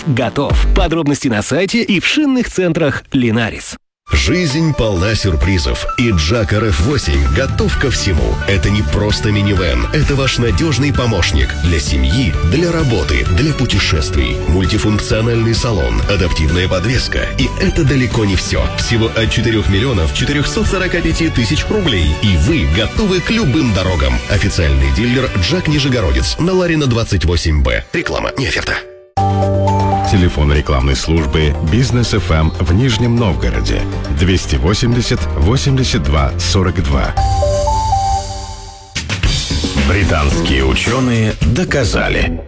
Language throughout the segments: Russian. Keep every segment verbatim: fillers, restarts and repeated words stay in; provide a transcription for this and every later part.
готов. Подробности на сайте и в шинных центрах «Линарис». Жизнь полна сюрпризов, и Джак эр эф восемь готов ко всему. Это не просто минивэн, это ваш надежный помощник для семьи, для работы, для путешествий. Мультифункциональный салон, адаптивная подвеска. И это далеко не все. Всего от четырёх миллионов четырехсот сорока пяти тысяч рублей. И вы готовы к любым дорогам. Официальный дилер Джак Нижегородец на Ларина двадцать восемь Б. Реклама, не оферта. Телефон рекламной службы «Бизнес эф эм» в Нижнем Новгороде двести восемьдесят восемьдесят два сорок два. Британские ученые доказали.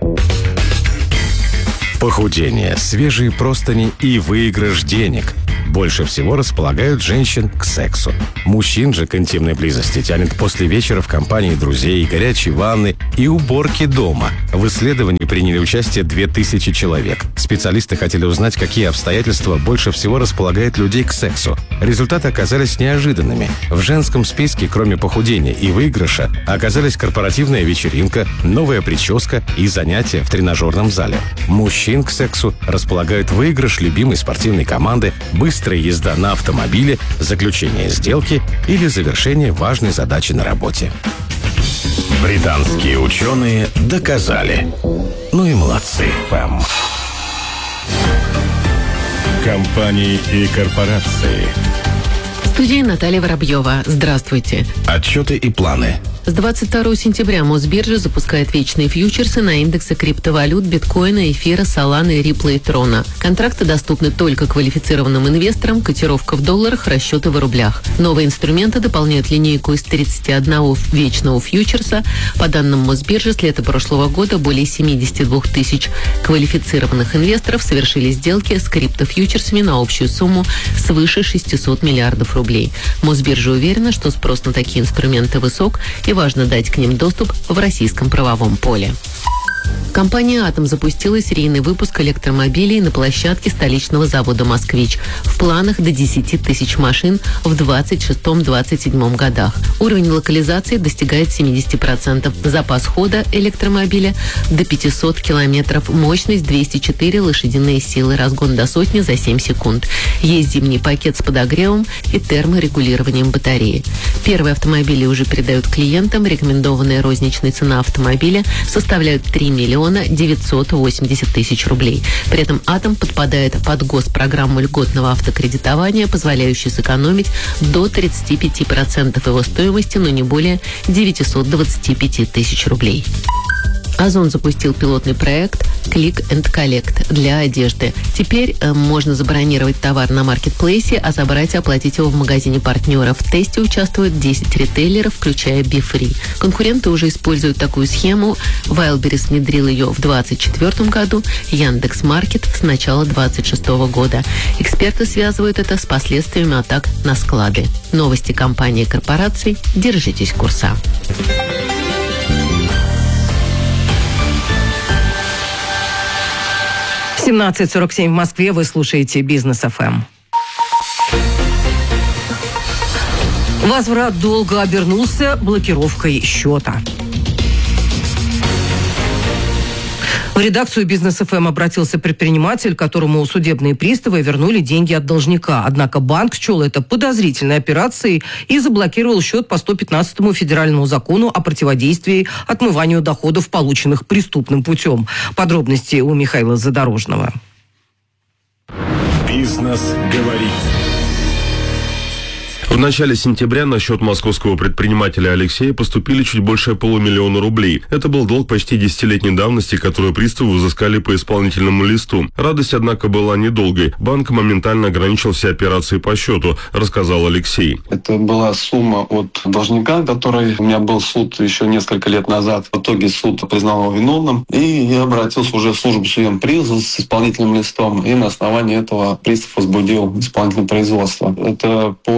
Похудение, свежие простыни и выигрыш денег больше всего располагают женщин к сексу. Мужчин же к интимной близости тянет после вечера в компании друзей, горячей ванны и уборки дома. В исследовании приняли участие две тысячи человек. Специалисты хотели узнать, какие обстоятельства больше всего располагают людей к сексу. Результаты оказались неожиданными. В женском списке, кроме похудения и выигрыша, оказались корпоративная вечеринка, новая прическа и занятия в тренажерном зале. Мужчин к сексу располагают выигрыш любимой спортивной команды, быстрая езда на автомобиле, заключение сделки или завершение важной задачи на работе. Британские ученые доказали. Ну и молодцы, фэм. Компании и корпорации. В студии Наталья Воробьева. Здравствуйте. Отчеты и планы. С двадцать второго сентября Мосбиржа запускает вечные фьючерсы на индексы криптовалют биткоина, эфира, солана и рипла и трона. Контракты доступны только квалифицированным инвесторам, котировка в долларах, расчеты в рублях. Новые инструменты дополняют линейку из тридцати одного вечного фьючерса. По данным Мосбиржи, с лета прошлого года более семьдесят два тысяч квалифицированных инвесторов совершили сделки с криптофьючерсами на общую сумму свыше шестисот миллиардов рублей. Мосбиржа уверена, что спрос на такие инструменты высок и важно дать к ним доступ в российском правовом поле. Компания «Атом» запустила серийный выпуск электромобилей на площадке столичного завода «Москвич». В планах до десяти тысяч машин в двадцать шестом — двадцать седьмом годах. Уровень локализации достигает семьдесят процентов. Запас хода электромобиля до пятисот километров. Мощность двести четыре лошадиные силы. Разгон до сотни за семь секунд. Есть зимний пакет с подогревом и терморегулированием батареи. Первые автомобили уже передают клиентам. Рекомендованная розничная цена автомобиля составляет три миллиона девятьсот восемьдесят тысяч рублей. При этом «Атом» подпадает под госпрограмму льготного автокредитования, позволяющую сэкономить до тридцати пяти процентов его стоимости, но не более девятисот двадцати пяти тысяч рублей. Озон запустил пилотный проект Click and Collect для одежды. Теперь э, можно забронировать товар на маркетплейсе, а забрать и оплатить его в магазине партнера. В тесте участвуют десять ритейлеров, включая BeFree. Конкуренты уже используют такую схему. Wildberries внедрил ее в двадцать четвёртом году, Яндекс.Маркет с начала двадцать шестого года. Эксперты связывают это с последствиями атак на склады. Новости компании и корпораций. Держитесь курса. семнадцать сорок семь в Москве. Вы слушаете «Бизнес эф эм». Возврат долга обернулся блокировкой счета. В редакцию «Бизнес эф эм» обратился предприниматель, которому судебные приставы вернули деньги от должника. Однако банк счел это подозрительной операцией и заблокировал счет по сто пятнадцатому федеральному закону о противодействии отмыванию доходов, полученных преступным путем. Подробности у Михаила Задорожного. «Бизнес говорит». В начале сентября на счет московского предпринимателя Алексея поступили чуть больше полумиллиона рублей. Это был долг почти десятилетней давности, который приставы взыскали по исполнительному листу. Радость, однако, была недолгой. Банк моментально ограничил все операции по счету, рассказал Алексей. Это была сумма от должника, который у меня был суд еще несколько лет назад. В итоге суд признал его виновным, и я обратился уже в службу судебного призыва с исполнительным листом, и на основании этого пристав возбудил исполнительное производство. Это по бизнесу.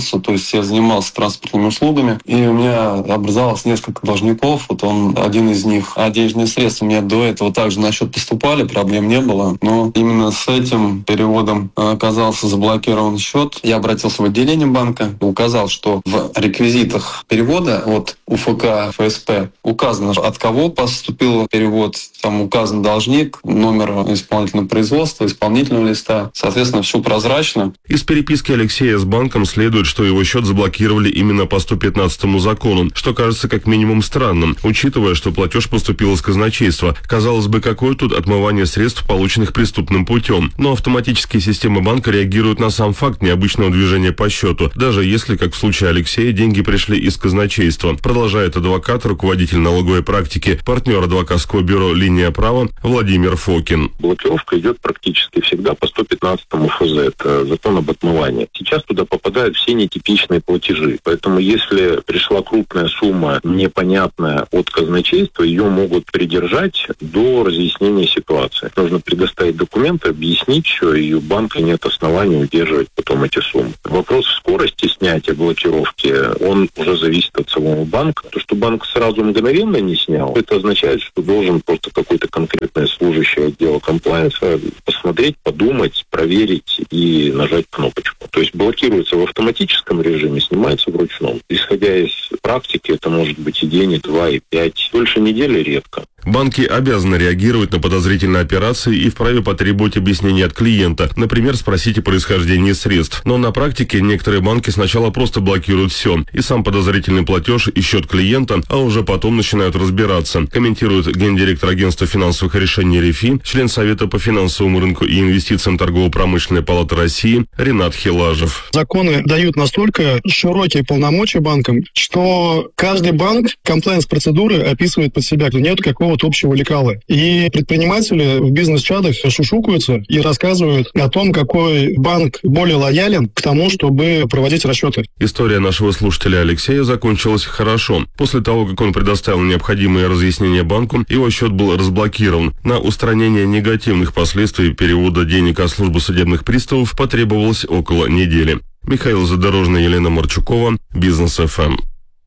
бизнесу, то есть я занимался транспортными услугами, и у меня образовалось несколько должников, вот он один из них. А денежные средства у меня до этого также на счет поступали, проблем не было, но именно с этим переводом оказался заблокирован счет. Я обратился в отделение банка, указал, что в реквизитах перевода от УФК ФСП указано, от кого поступил перевод, там указан должник, номер исполнительного производства, исполнительного листа. Соответственно, все прозрачно. Из переписки Алексея с банком следует, что его счет заблокировали именно по сто пятнадцатому закону, что кажется как минимум странным, учитывая, что платеж поступил из казначейства. Казалось бы, какое тут отмывание средств, полученных преступным путем. Но автоматические системы банка реагируют на сам факт необычного движения по счету, даже если, как в случае Алексея, деньги пришли из казначейства. Продолжает адвокат, руководитель налоговой практики, партнер адвокатского бюро «Линия права» Владимир Фокин. Блокировка идет практически всегда по сто пятнадцатому эф зэ, это закон об отмывании. Сейчас туда попадают все нетипичные платежи, поэтому если пришла крупная сумма непонятная от казначейства, ее могут придержать до разъяснения ситуации. Нужно предоставить документы, объяснить все, и у банка нет оснований удерживать потом эти суммы. Вопрос скорости снятия блокировки, он уже зависит от самого банка. То, что банк сразу мгновенно не снял, это означает, что должен просто какой-то конкретный служащий отдела комплайенса посмотреть, подумать, проверить и нажать кнопочку. То есть блокируется в автоматическом режиме, снимается в ручном. Исходя из практики, это может быть и день, и два, и пять. Дольше недели редко. Банки обязаны реагировать на подозрительные операции и вправе потребовать объяснений от клиента, например, спросить о происхождении средств. Но на практике некоторые банки сначала просто блокируют все, и сам подозрительный платеж, и счет клиента, а уже потом начинают разбираться, комментирует гендиректор агентства финансовых решений РИФИ, член Совета по финансовому рынку и инвестициям Торгово-промышленной палаты России Ренат Хилажев. Законы дают настолько широкие полномочия банкам, что каждый банк комплайенс-процедуры описывает под себя, нет какого общего лекала. И предприниматели в бизнес-чатах шушукаются и рассказывают о том, какой банк более лоялен к тому, чтобы проводить расчеты. История нашего слушателя Алексея закончилась хорошо. После того, как он предоставил необходимые разъяснения банку, его счет был разблокирован. На устранение негативных последствий перевода денег от службы судебных приставов потребовалось около недели. Михаил Задорожный, Елена Марчукова, Бизнес эф эм.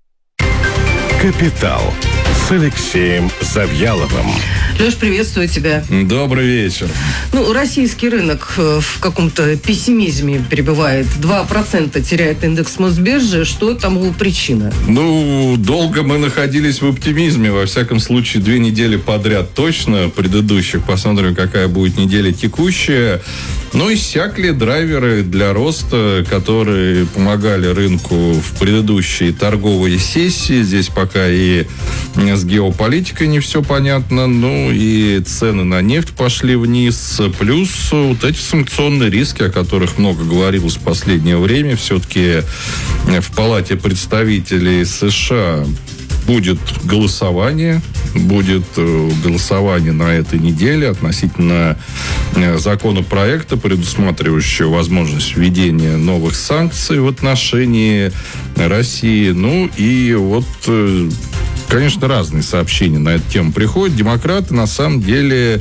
Капитал с Алексеем Завьяловым. Леш, приветствую тебя. Добрый вечер. Ну, российский рынок в каком-то пессимизме пребывает. два процента теряет индекс Мосбиржи. Что тому причина? Ну, долго мы находились в оптимизме. Во всяком случае, две недели подряд точно. Предыдущих. Посмотрим, какая будет неделя текущая. Ну, иссякли драйверы для роста, которые помогали рынку в предыдущей торговой сессии. Здесь пока и с геополитикой не все понятно. Ну, и цены на нефть пошли вниз. Плюс вот эти санкционные риски, о которых много говорилось в последнее время. Все-таки в Палате представителей США будет голосование. Будет голосование на этой неделе относительно законопроекта, предусматривающего возможность введения новых санкций в отношении России. Ну и вот, конечно, разные сообщения на эту тему приходят. Демократы на самом деле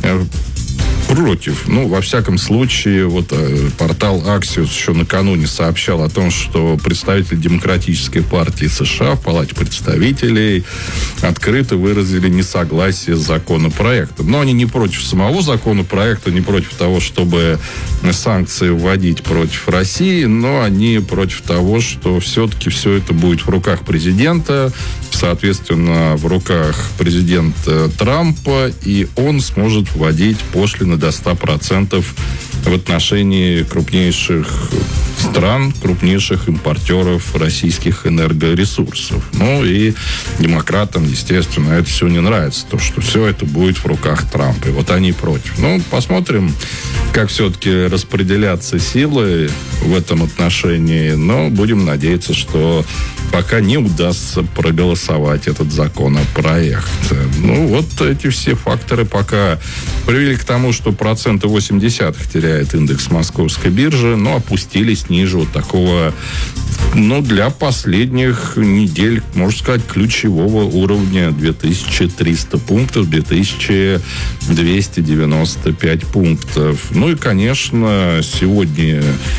против. Ну, во всяком случае, вот э, портал Axios еще накануне сообщал о том, что представители Демократической партии США в Палате представителей открыто выразили несогласие с законопроектом. Но они не против самого законопроекта, не против того, чтобы санкции вводить против России, но они против того, что все-таки все это будет в руках президента, соответственно, в руках президента Трампа, и он сможет вводить пошлины до ста процентов в отношении крупнейших стран, крупнейших импортеров российских энергоресурсов. Ну и демократам, естественно, это все не нравится, то, что все это будет в руках Трампа. И вот они против. Ну, посмотрим, как все-таки распределятся силы в этом отношении. Но будем надеяться, что пока не удастся проголосовать этот законопроект. Ну, вот эти все факторы пока привели к тому, что процента восемь десятых теряет индекс Московской биржи, но опустились ниже вот такого, ну, для последних недель, можно сказать, ключевого уровня две тысячи триста пунктов, две тысячи двести девяносто пять пунктов. Ну и, конечно, сегодня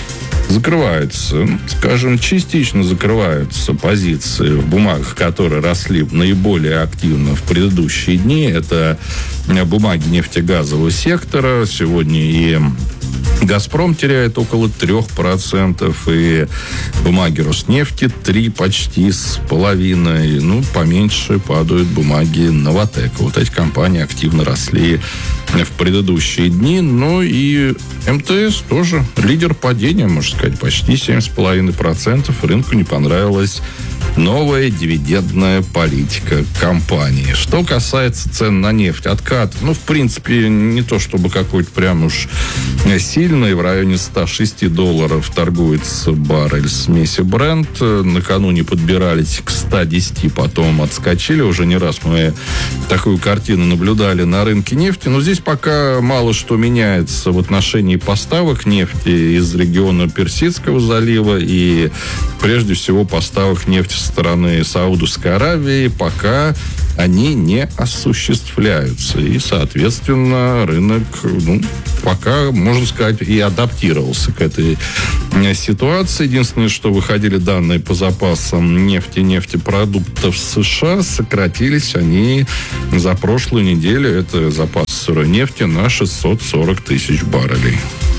закрываются, ну, скажем, частично закрываются позиции в бумагах, которые росли наиболее активно в предыдущие дни. Это бумаги нефтегазового сектора. Сегодня и «Газпром» теряет около трех процентов, и бумаги «Роснефти» три почти с половиной. Ну, поменьше падают бумаги «Новатэка». Вот эти компании активно росли в предыдущие дни. Ну и эм тэ эс тоже лидер падения, можно сказать, почти семь с половиной процентов. Рынку не понравилась новая дивидендная политика компании. Что касается цен на нефть, откат, ну, в принципе, не то чтобы какой-то прям уж сильный, в районе ста шести долларов торгуется баррель смеси Brent. Накануне подбирались к ста десяти, потом отскочили. Уже не раз мы такую картину наблюдали на рынке нефти. Но здесь пока мало что меняется в отношении поставок нефти из региона Персидского залива и, прежде всего, поставок нефти со стороны Саудовской Аравии, пока они не осуществляются. И, соответственно, рынок, ну, пока, можно сказать, и адаптировался к этой ситуации. Единственное, что выходили данные по запасам нефти и нефтепродуктов США, сократились они за прошлую неделю. Это запас сырой нефти на шестьсот сорок тысяч баррелей.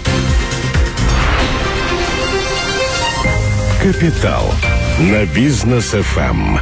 Капитал на Бизнес эф эм.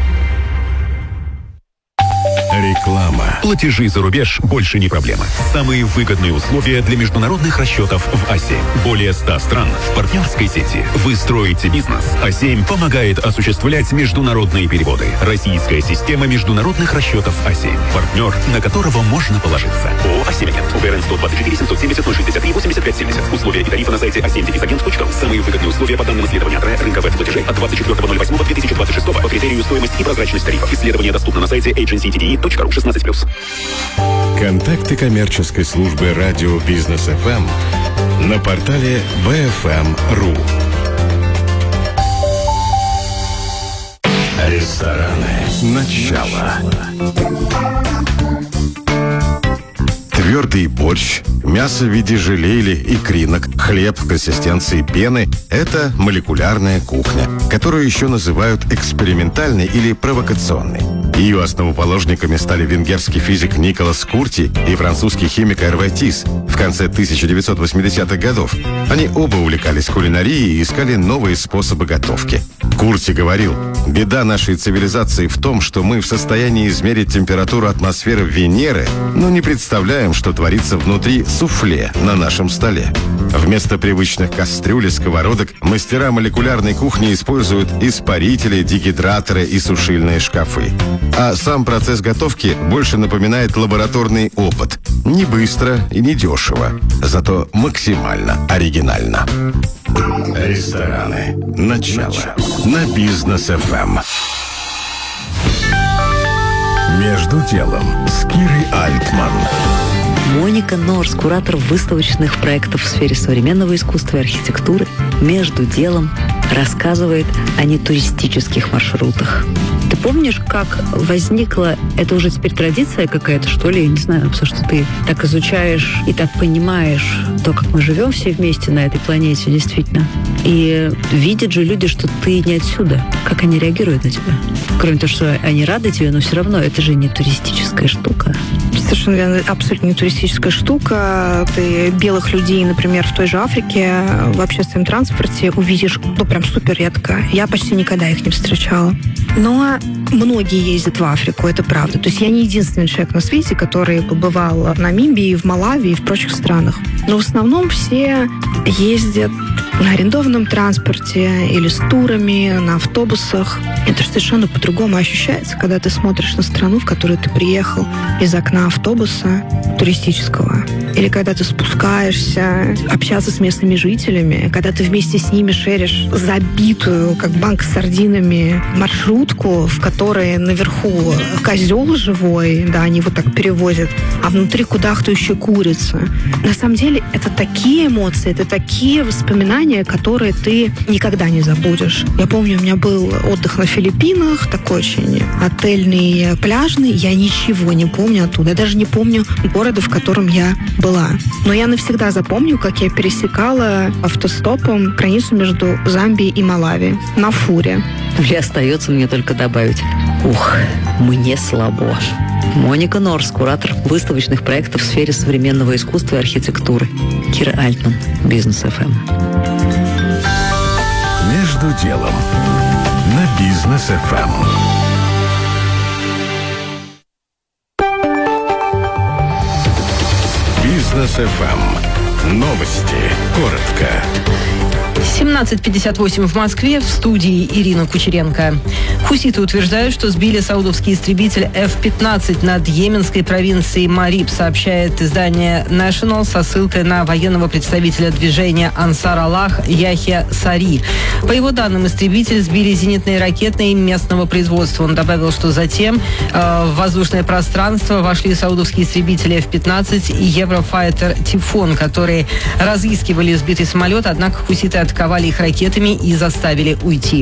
Реклама. Платежи за рубеж больше не проблема. Самые выгодные условия для международных расчетов в а семь. Более ста стран в партнерской сети. Вы строите бизнес. а семь помогает осуществлять международные переводы. Российская система международных расчетов а семь. Партнер, на которого можно положиться. ООО «а семь Агент». УГРН сто двадцать четыре семьсот семьдесят ноль шестьдесят три восемьдесят пять семьдесят. Условия и тарифы на сайте а семь агент точка ру. Самые выгодные условия по данным исследования рынка веб-платежей от двадцать четвёртого ноль восьмого две тысячи двадцать шестого по критерию стоимость и прозрачность тарифов. Исследование доступно на сайте эйдженси ти ди и точка ру шестнадцать плюс. Контакты коммерческой службы радио Бизнес эф эм на портале би эф эм точка ру. Рестораны. Начало. Твердый борщ, мясо в виде желе или икринок, хлеб в консистенции пены – это молекулярная кухня, которую еще называют экспериментальной или провокационной. Ее основоположниками стали венгерский физик Николас Курти и французский химик Эрве Тис в конце тысяча девятьсот восьмидесятых годов. Они оба увлекались кулинарией и искали новые способы готовки. Курти говорил: «Беда нашей цивилизации в том, что мы в состоянии измерить температуру атмосферы Венеры, но не представляем, что творится внутри суфле на нашем столе». Вместо привычных кастрюль и сковородок мастера молекулярной кухни используют испарители, дегидраторы и сушильные шкафы. А сам процесс готовки больше напоминает лабораторный опыт. Не быстро и не дешево, зато максимально оригинально. Рестораны. Начало. На Бизнес эф эм. Между делом с Кирой Альтман. Моника Норс, куратор выставочных проектов в сфере современного искусства и архитектуры, между делом рассказывает о нетуристических маршрутах. Ты помнишь, как возникла, это уже теперь традиция какая-то, что ли, я не знаю, потому что ты так изучаешь и так понимаешь то, как мы живем все вместе на этой планете, действительно. И видят же люди, что ты не отсюда. Как они реагируют на тебя? Кроме того, что они рады тебе, но все равно это же не туристическая штука. Совершенно верно, абсолютно не туристическая штука. Ты белых людей, например, в той же Африке в общественном транспорте увидишь, ну, прям супер редко. Я почти никогда их не встречала. Но многие ездят в Африку, это правда. То есть я не единственный человек на свете, который побывал в Намибии, в Малави и в прочих странах. Но в основном все ездят на арендованном транспорте или с турами, на автобусах. Это же совершенно по-другому ощущается, когда ты смотришь на страну, в которую ты приехал из окна автобуса туристического. Или когда ты спускаешься, общаться с местными жителями, когда ты вместе с ними шеришь забитую, как банк с сардинами, маршрутку, в которой наверху козел живой, да, они вот так перевозят, а внутри кудахтающая курица. На самом деле это такие эмоции, это такие воспоминания, которые ты никогда не забудешь. Я помню, у меня был отдых на Филиппинах, Филиппинах, такой очень отельный, пляжный. Я ничего не помню оттуда. Я даже не помню города, в котором я была. Но я навсегда запомню, как я пересекала автостопом границу между Замбией и Малави на фуре. И остается мне только добавить: ух, мне слабо. Моника Норс, куратор выставочных проектов в сфере современного искусства и архитектуры. Кира Альтман, Бизнес эф эм. Между делом на Бизнес эф эм. Бизнес эф эм. Новости. Коротко. семнадцать пятьдесят восемь в Москве, в студии Ирина Кучеренко. Хуситы утверждают, что сбили саудовский истребитель эф пятнадцать над йеменской провинцией Мариб, сообщает издание National со ссылкой на военного представителя движения Ансар Аллах Яхья Сари. По его данным, истребитель сбили зенитные ракетные местного производства. Он добавил, что затем э, в воздушное пространство вошли саудовские истребители эф пятнадцать и Еврофайтер Тифон, которые разыскивали сбитый самолет, однако хуситы атаковали их ракетами и заставили уйти.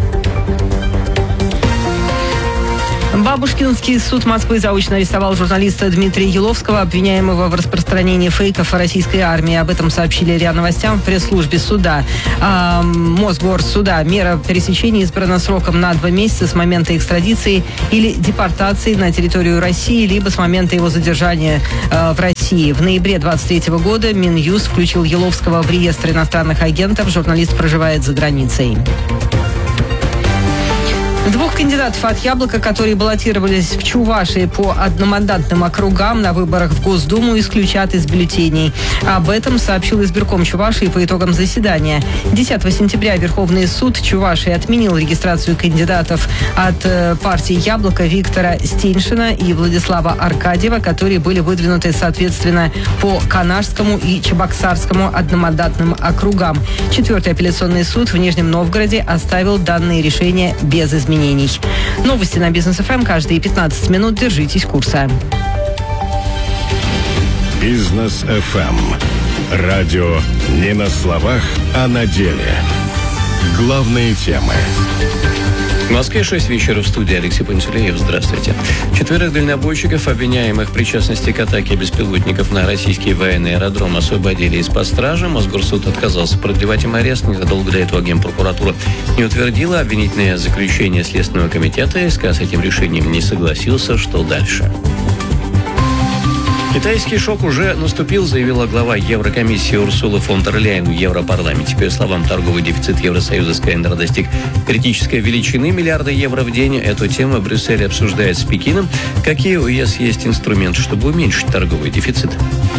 Бабушкинский суд Москвы заочно арестовал журналиста Дмитрия Еловского, обвиняемого в распространении фейков о российской армии. Об этом сообщили РИА Новостям в пресс-службе суда. А, Мосгорсуда. Мера пересечения избрана сроком на два месяца с момента экстрадиции или депортации на территорию России, либо с момента его задержания а, в России. В ноябре двадцать третьего года Минюст включил Еловского в реестр иностранных агентов. Журналист проживает за границей. Двух кандидатов от «Яблока», которые баллотировались в Чувашии по одномандатным округам на выборах в Госдуму, исключат из бюллетеней. Об этом сообщил избирком Чувашии по итогам заседания. десятого сентября Верховный суд Чувашии отменил регистрацию кандидатов от э, партии «Яблоко» Виктора Стеньшина и Владислава Аркадьева, которые были выдвинуты соответственно по Канашскому и Чебоксарскому одномандатным округам. Четвертый апелляционный суд в Нижнем Новгороде оставил данные решения без изменений. Новости на Бизнес эф эм каждые пятнадцать минут. Держитесь курса. Бизнес эф эм. Радио не на словах, а на деле. Главные темы. В Москве шесть вечера, в студии Алексей Пантелеев. Здравствуйте. Четверых дальнобойщиков, обвиняемых в причастности к атаке беспилотников на российский военный аэродром, освободили из-под стражи. Мосгорсуд отказался продлевать им арест. Незадолго до этого Генпрокуратура не утвердила обвинительное заключение Следственного комитета. СК с этим решением не согласился. Что дальше? Китайский шок уже наступил, заявила глава Еврокомиссии Урсула фон дер Ляйен в Европарламенте. По ее словам, торговый дефицит Евросоюза с КНДР достиг критической величины миллиарда евро в день. Эту тему Брюссель обсуждает с Пекином. Какие у ЕС есть инструменты, чтобы уменьшить торговый дефицит?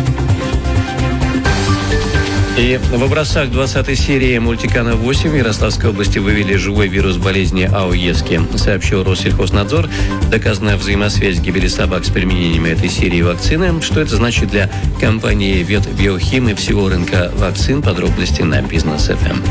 И в образцах двадцатой серии мультикана восемь в Ярославской области выявили живой вирус болезни АОЕСки, сообщил Россельхознадзор. Доказана взаимосвязь гибели собак с применением этой серии вакцины. Что это значит для компании Ветбиохим и всего рынка вакцин? Подробности на Бизнес эф эм.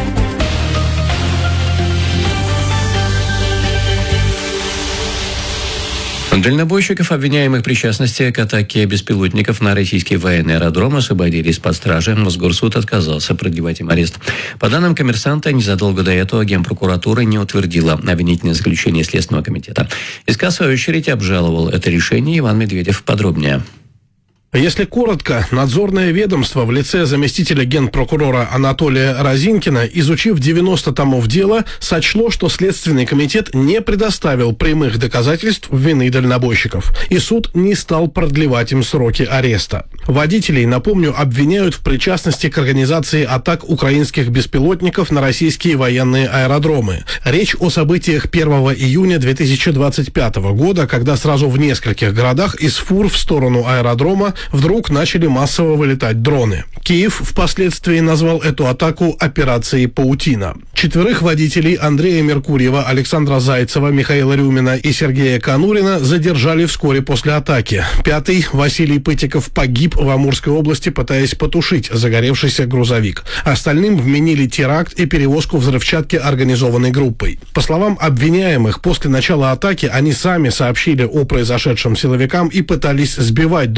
Дальнобойщиков, обвиняемых в причастности к атаке беспилотников на российский военный аэродром, освободили из-под стражи. Мосгорсуд отказался продлевать им арест. По данным «Коммерсанта», незадолго до этого Генпрокуратура не утвердила обвинительное заключение Следственного комитета. СК, в свою очередь, обжаловал это решение. Иван Медведев подробнее. Если коротко, надзорное ведомство в лице заместителя генпрокурора Анатолия Разинкина, изучив девяносто томов дела, сочло, что Следственный комитет не предоставил прямых доказательств вины дальнобойщиков, и суд не стал продлевать им сроки ареста. Водителей, напомню, обвиняют в причастности к организации атак украинских беспилотников на российские военные аэродромы. Речь о событиях первого июня две тысячи двадцать пятого года, когда сразу в нескольких городах из фур в сторону аэродрома вдруг начали массово вылетать дроны. Киев впоследствии назвал эту атаку операцией «Паутина». Четверых водителей Андрея Меркурьева, Александра Зайцева, Михаила Рюмина и Сергея Конурина задержали вскоре после атаки. Пятый, Василий Пытиков, погиб в Амурской области, пытаясь потушить загоревшийся грузовик. Остальным вменили теракт и перевозку взрывчатки организованной группой. По словам обвиняемых, после начала атаки они сами сообщили о произошедшем силовикам и пытались сбивать дроны.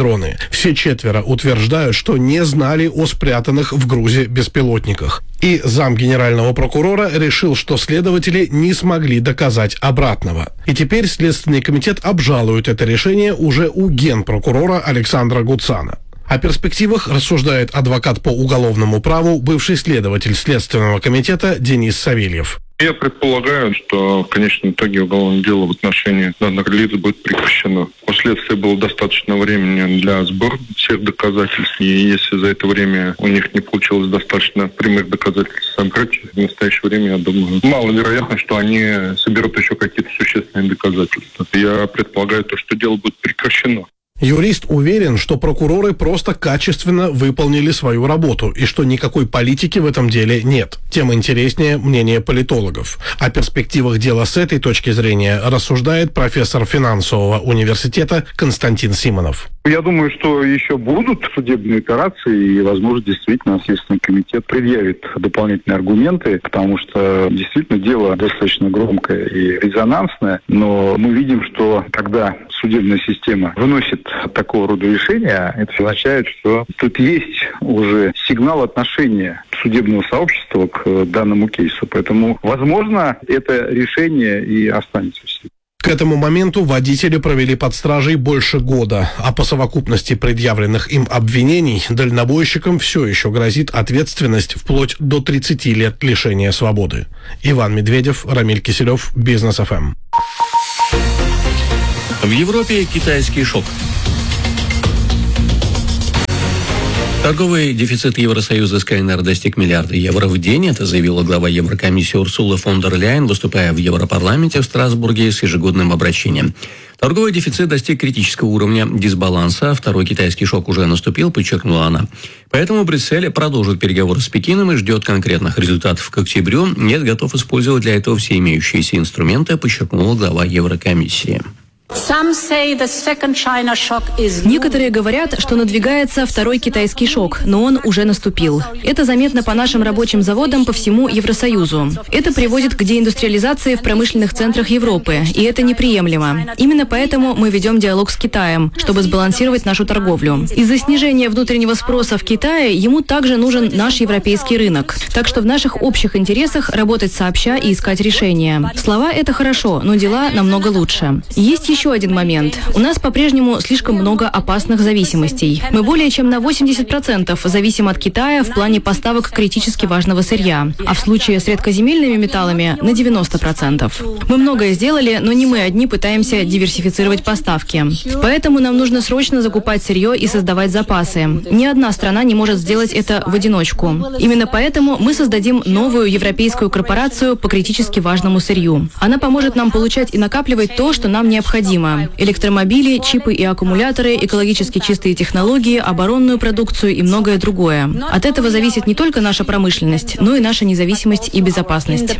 Все четверо утверждают, что не знали о спрятанных в Грузе беспилотниках. И зам генерального прокурора решил, что следователи не смогли доказать обратного. И теперь Следственный комитет обжалует это решение уже у генпрокурора Александра Гуцана. О перспективах рассуждает адвокат по уголовному праву, бывший следователь Следственного комитета Денис Савельев. Я предполагаю, что в конечном итоге уголовное дело в отношении данных лиц будет прекращено. У следствия было достаточно времени для сбора всех доказательств, и если за это время у них не получилось достаточно прямых доказательств собрать, в настоящее время, я думаю, маловероятно, что они соберут еще какие-то существенные доказательства. Я предполагаю, то, что дело будет прекращено. Юрист уверен, что прокуроры просто качественно выполнили свою работу и что никакой политики в этом деле нет. Тем интереснее мнение политологов. О перспективах дела с этой точки зрения рассуждает профессор финансового университета Константин Симонов. Я думаю, что еще будут судебные операции, и, возможно, действительно Следственный комитет предъявит дополнительные аргументы, потому что действительно дело достаточно громкое и резонансное, но мы видим, что когда судебная система выносит такого рода решения, это означает, что тут есть уже сигнал отношения судебного сообщества к данному кейсу. Поэтому, возможно, это решение и останется в силе. К этому моменту водители провели под стражей больше года, а по совокупности предъявленных им обвинений дальнобойщикам все еще грозит ответственность вплоть до тридцати лет лишения свободы. Иван Медведев, Рамиль Киселев, Бизнес эф эм. В Европе китайский шок. Торговый дефицит Евросоюза с КНР достиг миллиарда евро в день. Это заявила глава Еврокомиссии Урсула фон дер Ляйен, выступая в Европарламенте в Страсбурге с ежегодным обращением. Торговый дефицит достиг критического уровня дисбаланса. Второй китайский шок уже наступил, подчеркнула она. Поэтому Брюссель продолжит переговоры с Пекином и ждет конкретных результатов к октябрю. Нет, готов использовать для этого все имеющиеся инструменты, подчеркнула глава Еврокомиссии. Некоторые говорят, что надвигается второй китайский шок, но он уже наступил. Это заметно по нашим рабочим заводам по всему Евросоюзу. Это приводит к деиндустриализации в промышленных центрах Европы, и это неприемлемо. Именно поэтому мы ведем диалог с Китаем, чтобы сбалансировать нашу торговлю. Из-за снижения внутреннего спроса в Китае ему также нужен наш европейский рынок. Так что в наших общих интересах работать сообща и искать решения. Слова – это хорошо, но дела намного лучше. Есть еще Еще один момент. У нас по-прежнему слишком много опасных зависимостей. Мы более чем на восемьдесят процентов зависим от Китая в плане поставок критически важного сырья, а в случае с редкоземельными металлами на девяносто процентов. Мы многое сделали, но не мы одни пытаемся диверсифицировать поставки. Поэтому нам нужно срочно закупать сырье и создавать запасы. Ни одна страна не может сделать это в одиночку. Именно поэтому мы создадим новую европейскую корпорацию по критически важному сырью. Она поможет нам получать и накапливать то, что нам необходимо. Электромобили, чипы и аккумуляторы, экологически чистые технологии, оборонную продукцию и многое другое. От этого зависит не только наша промышленность, но и наша независимость и безопасность.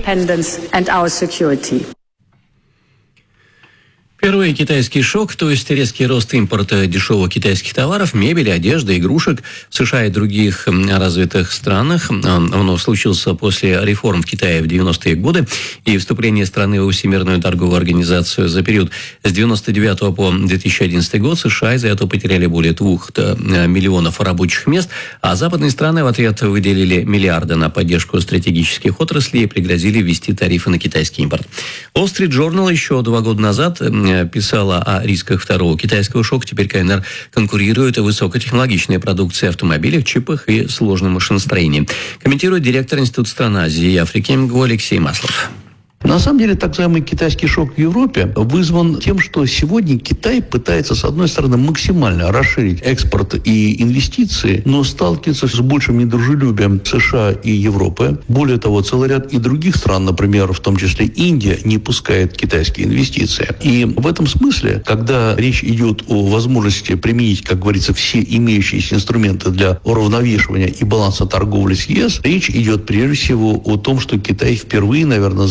Первый китайский шок, то есть резкий рост импорта дешевых китайских товаров, мебели, одежды, игрушек в США и других развитых странах. Он случился после реформ в Китае в девяностые годы и вступления страны во Всемирную торговую организацию. За период с девяносто девятого по две тысячи одиннадцатый год США из-за этого потеряли более двух миллионов рабочих мест, а западные страны в ответ выделили миллиарды на поддержку стратегических отраслей и пригрозили ввести тарифы на китайский импорт. Wall Street Journal еще два года назад писала о рисках второго китайского шока. Теперь КНР конкурирует в высокотехнологичной продукции автомобилей, чипах и сложном машиностроении. Комментирует директор Института стран Азии и Африки МГУ Алексей Маслов. На самом деле, так называемый китайский шок в Европе вызван тем, что сегодня Китай пытается, с одной стороны, максимально расширить экспорт и инвестиции, но сталкивается с большим недружелюбием США и Европы. Более того, целый ряд и других стран, например, в том числе Индия, не пускает китайские инвестиции. И в этом смысле, когда речь идет о возможности применить, как говорится, все имеющиеся инструменты для уравновешивания и баланса торговли с ЕС, речь идет прежде всего о том, что Китай впервые, наверное, за многие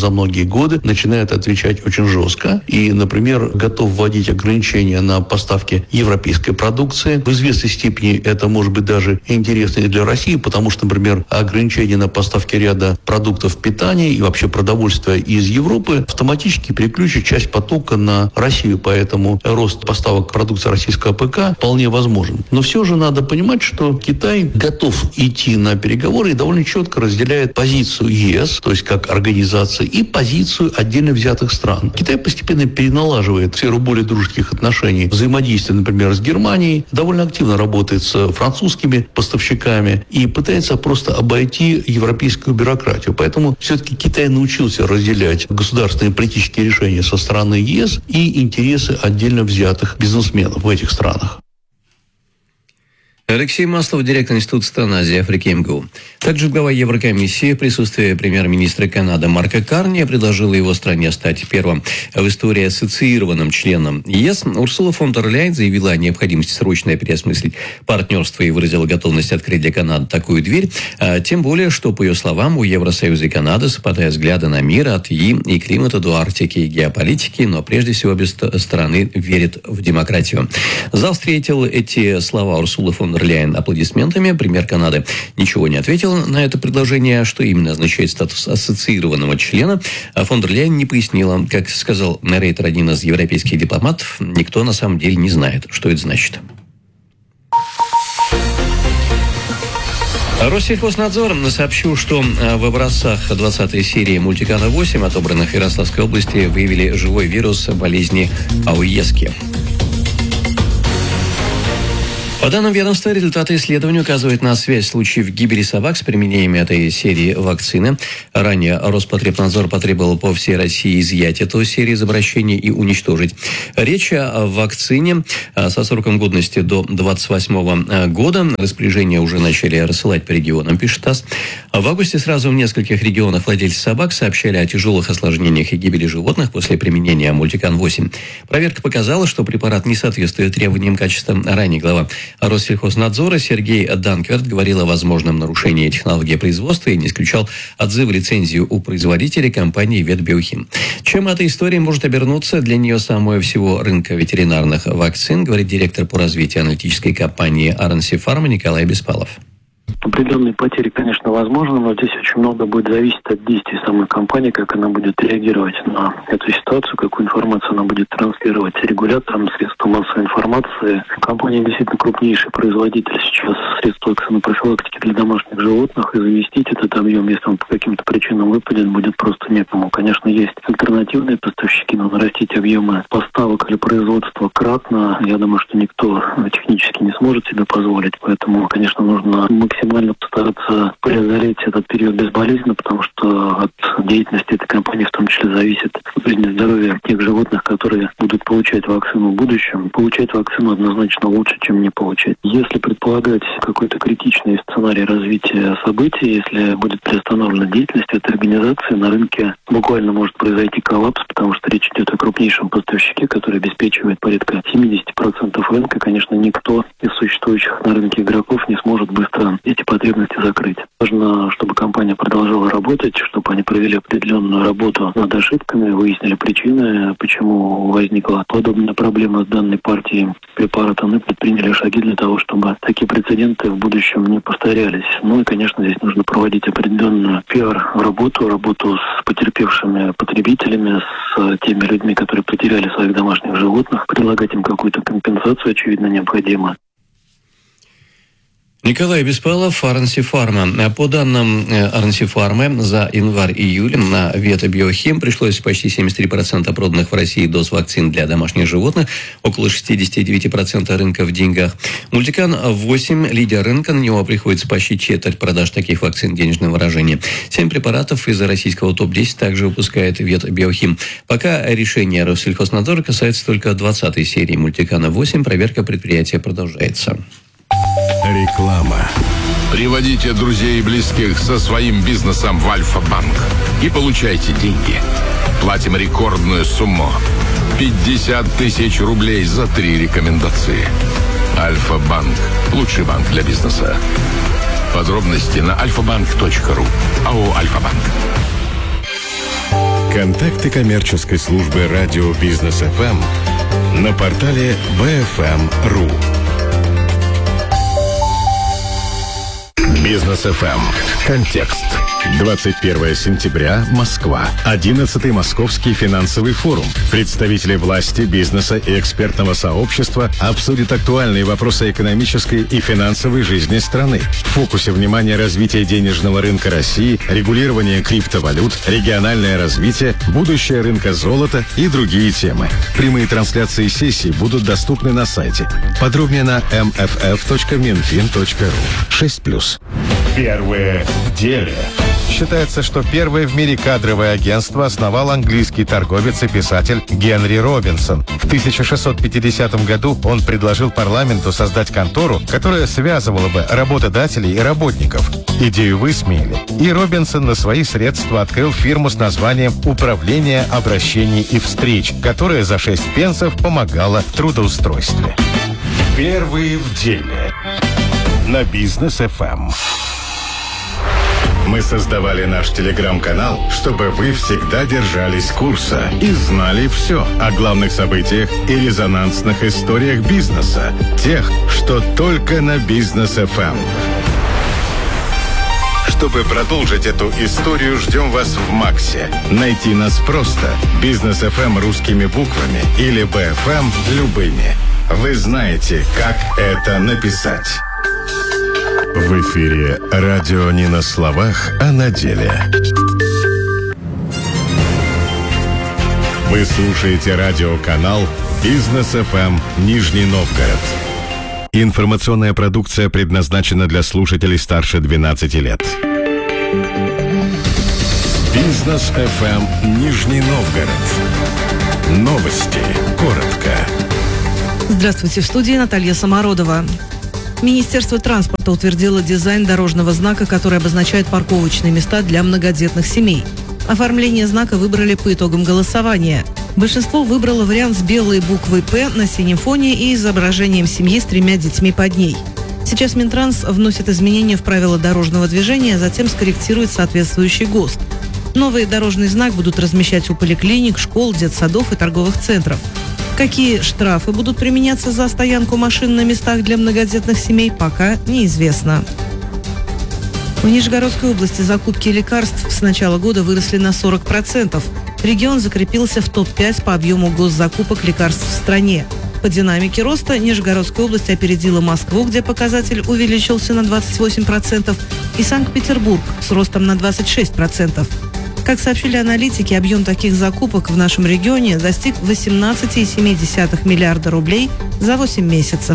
годы начинает отвечать очень жестко и, например, готов вводить ограничения на поставки европейской продукции. В известной степени это может быть даже интересно и для России, потому что, например, ограничения на поставки ряда продуктов питания и вообще продовольствия из Европы автоматически переключат часть потока на Россию, поэтому рост поставок продукции российского ПК вполне возможен. Но все же надо понимать, что Китай готов идти на переговоры и довольно четко разделяет позицию ЕС, то есть как организации, и позицию отдельно взятых стран. Китай постепенно переналаживает сферу более дружеских отношений, взаимодействия, например, с Германией, довольно активно работает с французскими поставщиками и пытается просто обойти европейскую бюрократию. Поэтому все-таки Китай научился разделять государственные политические решения со стороны ЕС и интересы отдельно взятых бизнесменов в этих странах. Алексей Маслов, директор Института стран Азии и Африки МГУ. Также глава Еврокомиссии в присутствии премьер-министра Канады Марка Карни предложила его стране стать первым в истории ассоциированным членом ЕС. Урсула фон дер Ляйен заявила о необходимости срочно переосмыслить партнерство и выразила готовность открыть для Канады такую дверь. Тем более, что, по ее словам, у Евросоюза и Канады совпадают взгляды на мир от И и климата до Арктики и геополитики, но прежде всего обе стороны верят в демократию. Зал встретил эти слова Урсулы фон дер Ляйен аплодисментами. Премьер Канады ничего не ответил на это предложение, что именно означает статус ассоциированного члена. А фон дер Ляйен не пояснила. Как сказал Рейтер, один из европейских дипломатов, никто на самом деле не знает, что это значит. Россельхознадзор сообщил, что в образцах двадцатой серии Мультикана восемь, отобранных в Ярославской области, выявили живой вирус болезни Ауески. По данным ведомства, результаты исследования указывают на связь случаев гибели собак с применением этой серии вакцины. Ранее Роспотребнадзор потребовал по всей России изъять эту серию из обращения и уничтожить. Речь о вакцине со сроком годности до двадцать восьмого года. Распоряжение уже начали рассылать по регионам, пишет ТАСС. В августе сразу в нескольких регионах владельцы собак сообщали о тяжелых осложнениях и гибели животных после применения Мультикан восемь. Проверка показала, что препарат не соответствует требованиям качества. Ранее глава Россельхознадзора Сергей Данкверт говорил о возможном нарушении технологии производства и не исключал отзыв лицензии у производителя компании «Ветбиохим». Чем эта история может обернуться для нее самого всего рынка ветеринарных вакцин, говорит директор по развитию аналитической компании ар эн си Pharma Николай Беспалов. Определенные потери, конечно, возможны, но здесь очень много будет зависеть от действий самой компании, как она будет реагировать на эту ситуацию, какую информацию она будет транслировать регуляторам, средствам массовой информации. Компания действительно крупнейший производитель сейчас средств вакцинопрофилактики для домашних животных, и заместить этот объем, если он по каким-то причинам выпадет, будет просто некому. Конечно, есть альтернативные поставщики, но нарастить объемы поставок или производства кратно, я думаю, что никто технически не сможет себе позволить, поэтому, конечно, нужно максимально постараться преодолеть этот период безболезненно, потому что от деятельности этой компании в том числе зависит жизнь и здоровье тех животных, которые будут получать вакцину в будущем. Получать вакцину однозначно лучше, чем не получать. Если предполагать какой-то критичный сценарий развития событий, если будет приостановлена деятельность этой организации, на рынке буквально может произойти коллапс, потому что речь идет о крупнейшем поставщике, который обеспечивает порядка семьдесят процентов рынка. Конечно, никто из существующих на рынке игроков не сможет быстро эти потребности закрыть. Важно, чтобы компания продолжала работать, чтобы они провели определенную работу над ошибками, выяснили причины, почему возникла подобная проблема с данной партией препарата, и предприняли шаги для того, чтобы такие прецеденты в будущем не повторялись. Ну и, конечно, здесь нужно проводить определенную пиар-работу, работу с потерпевшими потребителями, с теми людьми, которые потеряли своих домашних животных, предлагать им какую-то компенсацию, очевидно, необходимо. Николай Беспалов, ар эн си Pharma. По данным ар эн си Pharma, за январь-июль на Ветбиохим пришлось почти семьдесят три процента проданных в России доз вакцин для домашних животных, около шестьдесят девять процентов рынка в деньгах. Мультикан восемь, лидер рынка, на него приходится почти четверть продаж таких вакцин в денежном выражении. Семь препаратов из российского топ десять также выпускает Ветбиохим. Пока решение Россельхознадзора касается только двадцатой серии Мультикана восемь, проверка предприятия продолжается. Реклама. Приводите друзей и близких со своим бизнесом в Альфа-банк и получайте деньги. Платим рекордную сумму. пятьдесят тысяч рублей за три рекомендации. Альфа-банк. Лучший банк для бизнеса. Подробности на альфа банк точка ру. АО «Альфа-банк». Контакты коммерческой службы радио Бизнес эф эм на портале би эф эм точка ру. Бизнес эф эм. Контекст. двадцать первое сентября. Москва. одиннадцатый Московский финансовый форум. Представители власти, бизнеса и экспертного сообщества обсудят актуальные вопросы экономической и финансовой жизни страны. В фокусе внимания развитие денежного рынка России, регулирование криптовалют, региональное развитие, будущее рынка золота и другие темы. Прямые трансляции сессий будут доступны на сайте. Подробнее на эм эф эф точка минфин точка ру. шесть плюс. Первые в деле. Считается, что первое в мире кадровое агентство основал английский торговец и писатель Генри Робинсон. В тысяча шестьсот пятидесятом году он предложил парламенту создать контору, которая связывала бы работодателей и работников. Идею высмеяли, и Робинсон на свои средства открыл фирму с названием «Управление обращений и встреч», которая за шесть пенсов помогала в трудоустройстве. Первые в деле. На Бизнес эф эм. Мы создавали наш телеграм-канал, чтобы вы всегда держались курса и знали все о главных событиях и резонансных историях бизнеса. Тех, что только на Бизнес эф эм. Чтобы продолжить эту историю, ждем вас в Максе. Найти нас просто. Бизнес эф эм русскими буквами или би эф эм любыми. Вы знаете, как это написать. В эфире радио не на словах, а на деле. Вы слушаете радиоканал Бизнес эф эм Нижний Новгород. Информационная продукция предназначена для слушателей старше двенадцати лет. Бизнес эф эм Нижний Новгород. Новости. Коротко. Здравствуйте, в студии Наталья Самородова. Министерство транспорта утвердило дизайн дорожного знака, который обозначает парковочные места для многодетных семей. Оформление знака выбрали по итогам голосования. Большинство выбрало вариант с белой буквой «П» на синем фоне и изображением семьи с тремя детьми под ней. Сейчас Минтранс вносит изменения в правила дорожного движения, а затем скорректирует соответствующий ГОСТ. Новый дорожный знак будут размещать у поликлиник, школ, детсадов и торговых центров. Какие штрафы будут применяться за стоянку машин на местах для многодетных семей, пока неизвестно. В Нижегородской области закупки лекарств с начала года выросли на сорок процентов. Регион закрепился в топ пять по объему госзакупок лекарств в стране. По динамике роста Нижегородская область опередила Москву, где показатель увеличился на двадцать восемь процентов, и Санкт-Петербург с ростом на двадцать шесть процентов. Как сообщили аналитики, объем таких закупок в нашем регионе достиг восемнадцать целых семь десятых миллиарда рублей за восемь месяцев.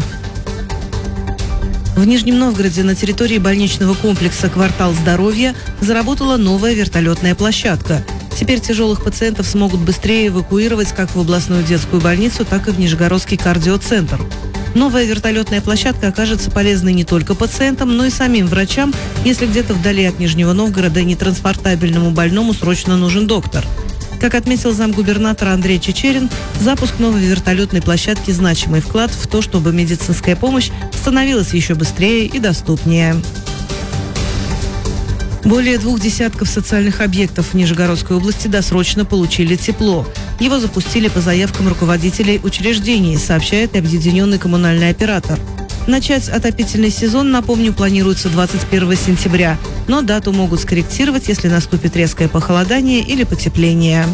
В Нижнем Новгороде на территории больничного комплекса «Квартал здоровья» заработала новая вертолетная площадка. Теперь тяжелых пациентов смогут быстрее эвакуировать как в областную детскую больницу, так и в Нижегородский кардиоцентр. Новая вертолетная площадка окажется полезной не только пациентам, но и самим врачам, если где-то вдали от Нижнего Новгорода нетранспортабельному больному срочно нужен доктор. Как отметил замгубернатора Андрей Чечерин, запуск новой вертолетной площадки – значимый вклад в то, чтобы медицинская помощь становилась еще быстрее и доступнее. Более двух десятков социальных объектов в Нижегородской области досрочно получили тепло. Его запустили по заявкам руководителей учреждений, сообщает объединенный коммунальный оператор. Начать отопительный сезон, напомню, планируется двадцать первого сентября, но дату могут скорректировать, если наступит резкое похолодание или потепление.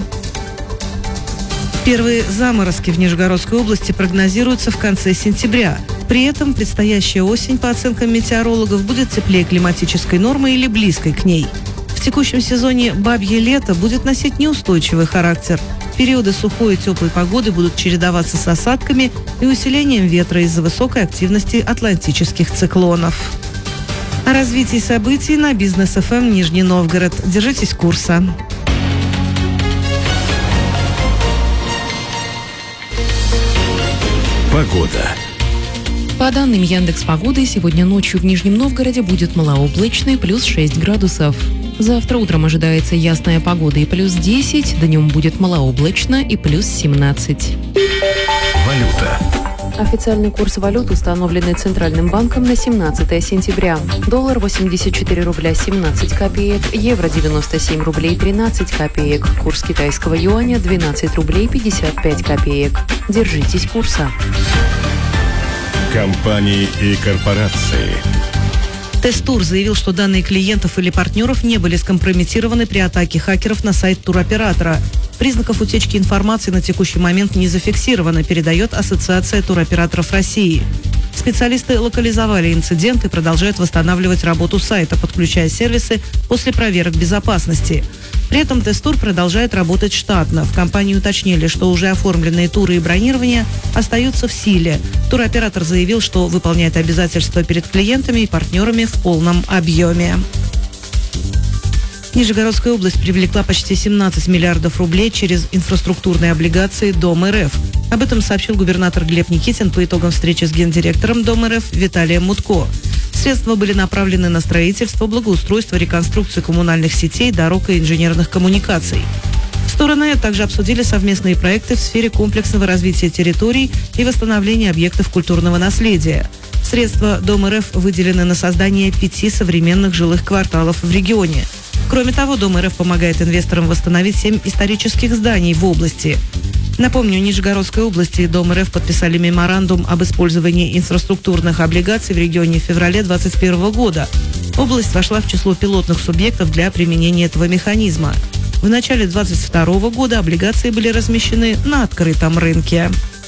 Первые заморозки в Нижегородской области прогнозируются в конце сентября. При этом предстоящая осень, по оценкам метеорологов, будет теплее климатической нормы или близкой к ней. В текущем сезоне бабье лето будет носить неустойчивый характер. Периоды сухой и теплой погоды будут чередоваться с осадками и усилением ветра из-за высокой активности атлантических циклонов. О развитии событий на Бизнес эф эм Нижний Новгород. Держитесь курса. Погода. По данным Яндекс.Погоды, сегодня ночью в Нижнем Новгороде будет малооблачно, плюс шесть градусов. Завтра утром ожидается ясная погода и плюс десять, днем будет малооблачно и плюс семнадцать. Валюта. Официальный курс валют, установленный Центральным банком на семнадцатое сентября. Доллар восемьдесят четыре рубля семнадцать копеек, евро девяносто семь рублей тринадцать копеек, курс китайского юаня двенадцать рублей пятьдесят пять копеек. Держитесь курса. Компании и корпорации. Тестур заявил, что данные клиентов или партнеров не были скомпрометированы при атаке хакеров на сайт туроператора. Признаков утечки информации на текущий момент не зафиксировано, передает Ассоциация туроператоров России. Специалисты локализовали инцидент и продолжают восстанавливать работу сайта, подключая сервисы после проверок безопасности. При этом Тестур продолжает работать штатно. В компании уточнили, что уже оформленные туры и бронирования остаются в силе. Туроператор заявил, что выполняет обязательства перед клиентами и партнерами в полном объеме. Нижегородская область привлекла почти семнадцать миллиардов рублей через инфраструктурные облигации Дом РФ. Об этом сообщил губернатор Глеб Никитин по итогам встречи с гендиректором Дом РФ Виталием Мутко. Средства были направлены на строительство, благоустройство, реконструкцию коммунальных сетей, дорог и инженерных коммуникаций. Стороны также обсудили совместные проекты в сфере комплексного развития территорий и восстановления объектов культурного наследия. Средства Дом РФ выделены на создание пяти современных жилых кварталов в регионе. Кроме того, Дом РФ помогает инвесторам восстановить семь исторических зданий в области. Напомню, в Нижегородской области и Дом РФ подписали меморандум об использовании инфраструктурных облигаций в регионе в феврале две тысячи двадцать первого года. Область вошла в число пилотных субъектов для применения этого механизма. В начале две тысячи двадцать второго года облигации были размещены на открытом рынке.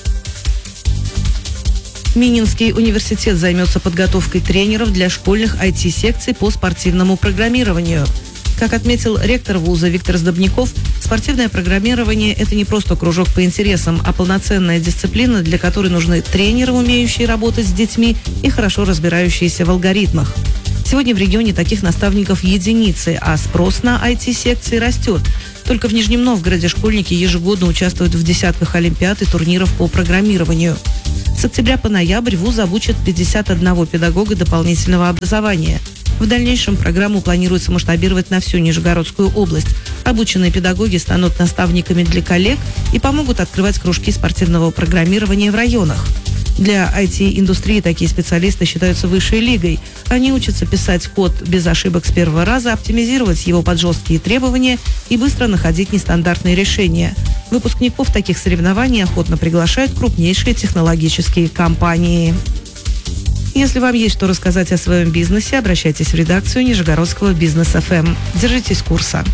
Мининский университет займется подготовкой тренеров для школьных ай ти-секций по спортивному программированию. Как отметил ректор вуза Виктор Сдобняков, спортивное программирование – это не просто кружок по интересам, а полноценная дисциплина, для которой нужны тренеры, умеющие работать с детьми и хорошо разбирающиеся в алгоритмах. Сегодня в регионе таких наставников единицы, а спрос на ай ти-секции растет. Только в Нижнем Новгороде школьники ежегодно участвуют в десятках олимпиад и турниров по программированию. С октября по ноябрь вуз обучит пятьдесят один педагога дополнительного образования. В дальнейшем программу планируется масштабировать на всю Нижегородскую область. Обученные педагоги станут наставниками для коллег и помогут открывать кружки спортивного программирования в районах. Для ай ти-индустрии такие специалисты считаются высшей лигой. Они учатся писать код без ошибок с первого раза, оптимизировать его под жесткие требования и быстро находить нестандартные решения. Выпускников таких соревнований охотно приглашают крупнейшие технологические компании. Если вам есть что рассказать о своем бизнесе, обращайтесь в редакцию Нижегородского бизнес эф эм. Держитесь курса.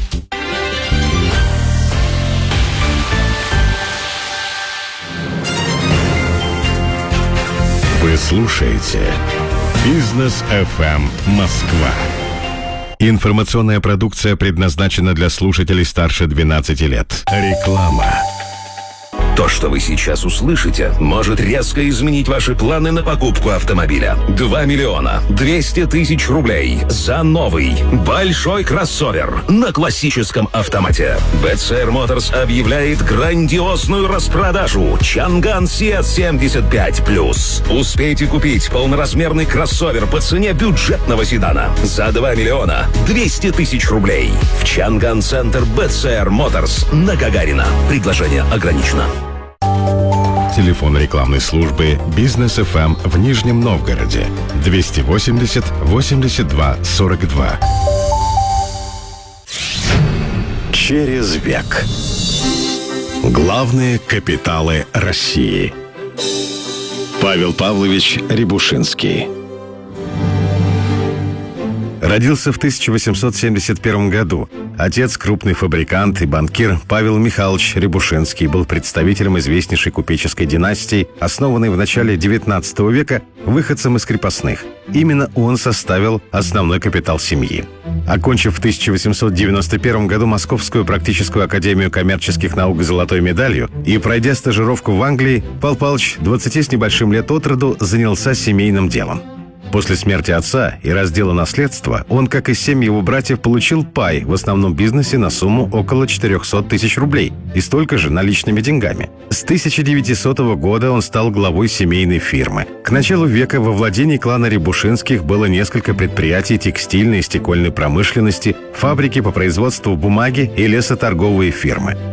Вы слушаете Бизнес эф эм Москва. Информационная продукция предназначена для слушателей старше двенадцати лет. Реклама. То, что вы сейчас услышите, может резко изменить ваши планы на покупку автомобиля. два миллиона двести тысяч рублей за новый большой кроссовер на классическом автомате. би си ар Motors объявляет грандиозную распродажу Чанган Сиат семьдесят пять плюс. Успейте купить полноразмерный кроссовер по цене бюджетного седана за два миллиона двести тысяч рублей в Чанган Центр би си ар Motors на Гагарина. Предложение ограничено. Телефон рекламной службы Бизнес эф эм в Нижнем Новгороде двести восемьдесят восемьдесят два сорок два. Через век. Главные капиталы России. Павел Павлович Рябушинский. Родился в тысяча восемьсот семьдесят первом году. Отец, крупный фабрикант и банкир Павел Михайлович Рябушинский, был представителем известнейшей купеческой династии, основанной в начале девятнадцатого века выходцем из крепостных. Именно он составил основной капитал семьи. Окончив в тысяча восемьсот девяносто первом году Московскую практическую академию коммерческих наук золотой медалью и пройдя стажировку в Англии, Павел Павлович двадцати с небольшим лет от роду занялся семейным делом. После смерти отца и раздела наследства он, как и семь его братьев, получил пай в основном бизнесе на сумму около четырехсот тысяч рублей и столько же наличными деньгами. С тысяча девятисотого года он стал главой семейной фирмы. К началу века во владении клана Рябушинских было несколько предприятий текстильной и стекольной промышленности, фабрики по производству бумаги и лесоторговые фирмы.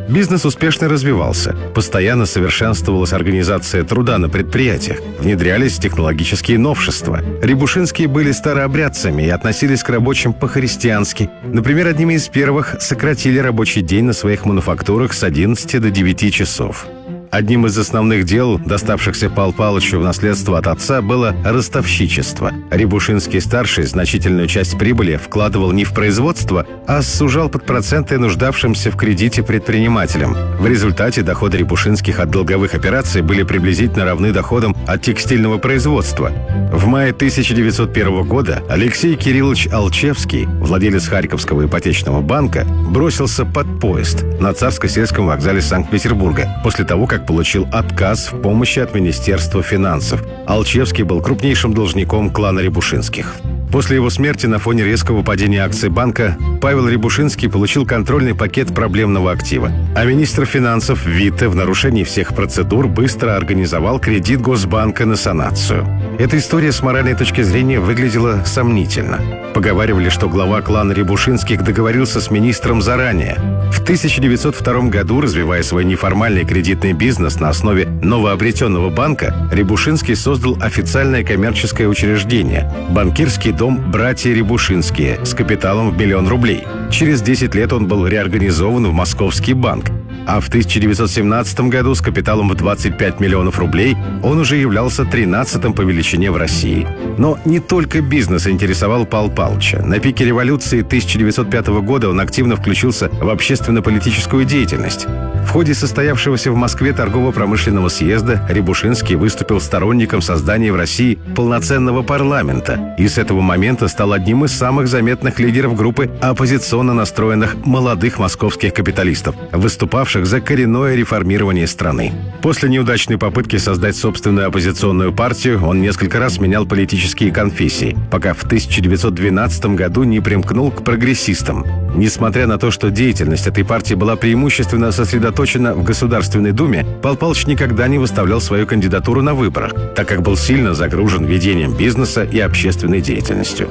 Бизнес успешно развивался, постоянно совершенствовалась организация труда на предприятиях, внедрялись технологические новшества. Рябушинские были старообрядцами и относились к рабочим по-христиански. Например, одними из первых сократили рабочий день на своих мануфактурах с одиннадцати до девяти часов. Одним из основных дел, доставшихся Павлу Павловичу в наследство от отца, было ростовщичество. Рябушинский-старший значительную часть прибыли вкладывал не в производство, а сужал под проценты нуждавшимся в кредите предпринимателям. В результате доходы Рябушинских от долговых операций были приблизительно равны доходам от текстильного производства. В мае тысяча девятьсот первого года Алексей Кириллович Алчевский, владелец Харьковского ипотечного банка, бросился под поезд на Царско-сельском вокзале Санкт-Петербурга после того, как получил отказ в помощи от Министерства финансов. Алчевский был крупнейшим должником клана Рябушинских. После его смерти на фоне резкого падения акций банка Павел Рябушинский получил контрольный пакет проблемного актива. А министр финансов Витте в нарушении всех процедур быстро организовал кредит Госбанка на санацию. Эта история с моральной точки зрения выглядела сомнительно. Поговаривали, что глава клана Рябушинских договорился с министром заранее. В тысяча девятьсот втором году, развивая свой неформальный кредитный бизнес на основе новообретенного банка, Рябушинский создал официальное коммерческое учреждение – банкирский дом «Братья Рябушинские» с капиталом в миллион рублей. Через десять лет он был реорганизован в Московский банк. А в тысяча девятьсот семнадцатом году с капиталом в двадцать пять миллионов рублей он уже являлся тринадцатым по величине в России. Но не только бизнес интересовал Павла Павловича. На пике революции тысяча девятьсот пятого года он активно включился в общественно-политическую деятельность. В ходе состоявшегося в Москве торгово-промышленного съезда Рябушинский выступил сторонником создания в России полноценного парламента и с этого момента стал одним из самых заметных лидеров группы оппозиционно настроенных молодых московских капиталистов, выступавших за коренное реформирование страны. После неудачной попытки создать собственную оппозиционную партию он несколько раз менял политические конфессии, пока в тысяча девятьсот двенадцатом году не примкнул к прогрессистам. Несмотря на то, что деятельность этой партии была преимущественно сосредоточена в Государственной Думе, Павел Павлович никогда не выставлял свою кандидатуру на выборах, так как был сильно загружен ведением бизнеса и общественной деятельностью.